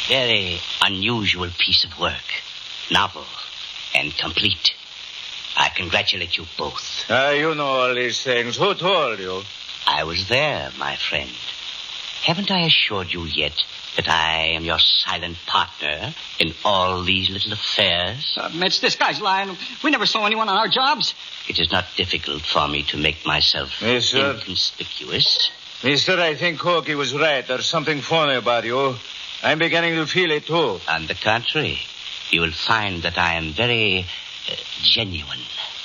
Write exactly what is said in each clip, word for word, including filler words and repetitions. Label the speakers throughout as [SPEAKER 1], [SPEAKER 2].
[SPEAKER 1] Very unusual piece of work. Novel and complete. I congratulate you both.
[SPEAKER 2] Ah, uh, you know all these things. Who told you?
[SPEAKER 1] I was there, my friend. Haven't I assured you yet that I am your silent partner in all these little affairs?
[SPEAKER 3] Uh, it's this guy's lying. We never saw anyone on our jobs.
[SPEAKER 1] It is not difficult for me to make myself
[SPEAKER 2] yes,
[SPEAKER 1] inconspicuous.
[SPEAKER 2] Mister, I think Corky was right. There's something funny about you. I'm beginning to feel it, too.
[SPEAKER 1] On the contrary, you will find that I am very uh, genuine.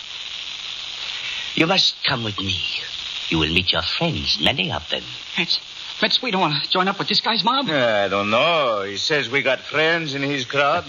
[SPEAKER 1] You must come with me. You will meet your friends, many of them.
[SPEAKER 3] It's... Mitz, we don't want to join up with this guy's mob.
[SPEAKER 2] I don't know. He says we got friends in his crowd.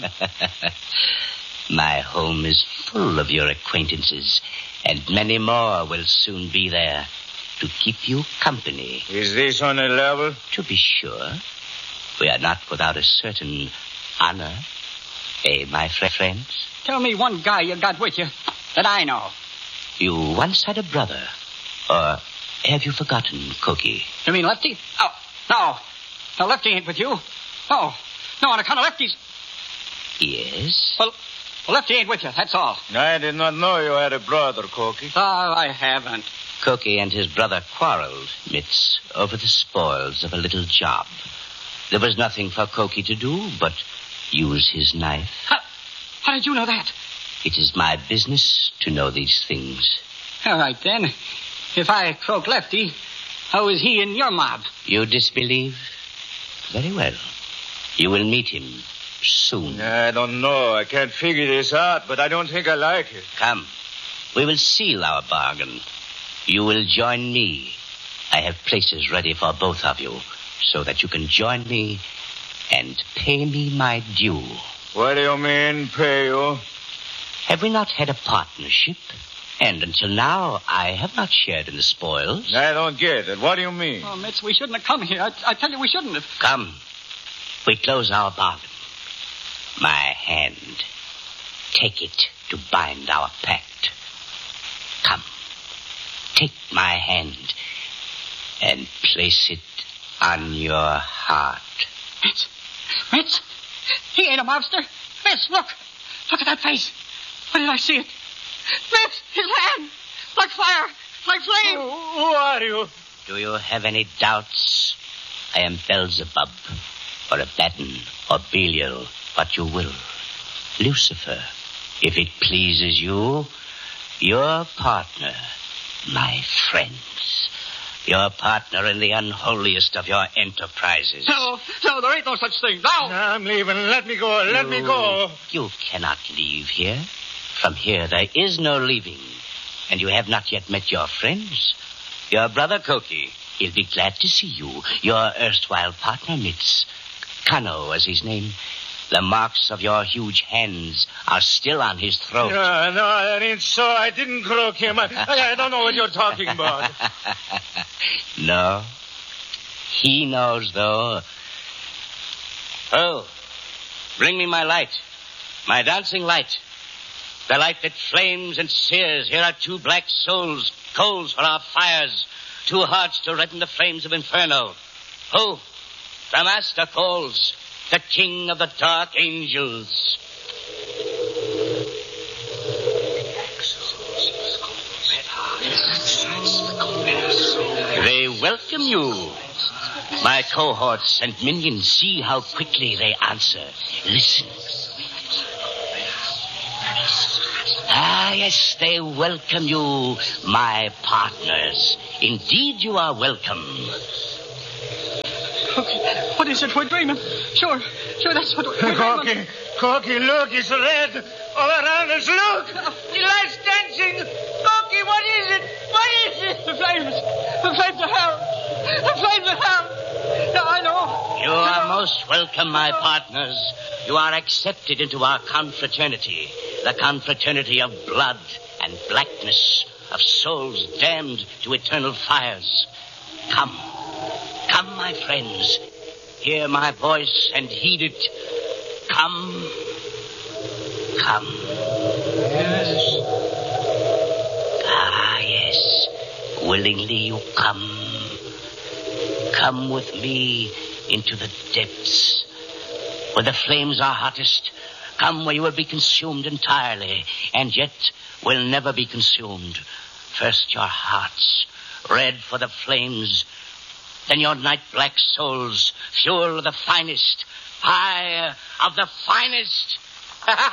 [SPEAKER 1] My home is full of your acquaintances, and many more will soon be there to keep you company.
[SPEAKER 2] Is this on a level?
[SPEAKER 1] To be sure. We are not without a certain honor. Eh, my friends?
[SPEAKER 3] Tell me one guy you got with you that I know.
[SPEAKER 1] You once had a brother. Or have you forgotten, Cookie?
[SPEAKER 3] You mean Lefty? Oh, no. No, Lefty ain't with you. No. No, on account of Lefty's...
[SPEAKER 1] Yes?
[SPEAKER 3] Well, Lefty ain't with you, that's all.
[SPEAKER 2] I did not know you had a brother, Cookie.
[SPEAKER 3] Oh, I haven't.
[SPEAKER 1] Cookie and his brother quarreled, Mitz, over the spoils of a little job. There was nothing for Cookie to do but use his knife.
[SPEAKER 3] How, how did you know that?
[SPEAKER 1] It is my business to know these things.
[SPEAKER 3] All right, then. If I croak Lefty, how is he in your mob?
[SPEAKER 1] You disbelieve? Very well. You will meet him soon.
[SPEAKER 2] I don't know. I can't figure this out, but I don't think I like it.
[SPEAKER 1] Come. We will seal our bargain. You will join me. I have places ready for both of you, so that you can join me and pay me my due.
[SPEAKER 2] What do you mean, pay you?
[SPEAKER 1] Have we not had a partnership? And until now, I have not shared in the spoils.
[SPEAKER 2] I don't get it. What do you mean?
[SPEAKER 3] Oh, Mitz, we shouldn't have come here. I, I tell you, we shouldn't have.
[SPEAKER 1] Come. We close our bargain. My hand. Take it to bind our pact. Come. Take my hand and place it on your heart.
[SPEAKER 3] Mitz. Mitz. He ain't a mobster. Mitz, look. Look at that face. When did I see it? Mitz, his hand. Like fire. Like flame.
[SPEAKER 2] Who, who are you?
[SPEAKER 1] Do you have any doubts? I am Beelzebub, or Abaddon, or Belial, what you will. Lucifer, if it pleases you, your partner, my friends. Your partner in the unholiest of your enterprises.
[SPEAKER 3] No, no, there ain't no such thing. No.
[SPEAKER 2] I'm leaving. Let me go. Let
[SPEAKER 1] you,
[SPEAKER 2] me go.
[SPEAKER 1] You cannot leave here. From here, there is no leaving. And you have not yet met your friends. Your brother, Cookie. He'll be glad to see you. Your erstwhile partner, Mitz. Kano was his name. The marks of your huge hands are still on his throat.
[SPEAKER 2] No, no, that ain't so. I didn't croak him. I, I don't know what you're talking about.
[SPEAKER 1] No. He knows, though. Oh, bring me my light. My dancing light. The light that flames and sears. Here are two black souls, coals for our fires. Two hearts to redden the flames of inferno. Who? The master calls. The king of the dark angels. They welcome you. My cohorts and minions, see how quickly they answer. Listen. Ah, yes, they welcome you, my partners. Indeed, you are welcome.
[SPEAKER 3] Okay, what is it? We're dreaming. Sure, sure, that's what we're
[SPEAKER 2] Corky,
[SPEAKER 3] dreaming.
[SPEAKER 2] Corky, look, it's red. All around us, look. The light's dancing. Corky, what is it? What is it?
[SPEAKER 3] The flames. The flames of hell. The flames of hell. Yeah, I know.
[SPEAKER 1] You are most welcome, my partners. You are accepted into our confraternity. The confraternity of blood and blackness, of souls damned to eternal fires. Come. Come, my friends. Hear my voice and heed it. Come. Come.
[SPEAKER 2] Yes.
[SPEAKER 1] Ah, yes. Willingly you come. Come with me into the depths. where the flames are hottest. Come where you will be consumed entirely, and yet will never be consumed. First your hearts, red for the flames, then your night-black souls, fuel of the finest, fire of the finest.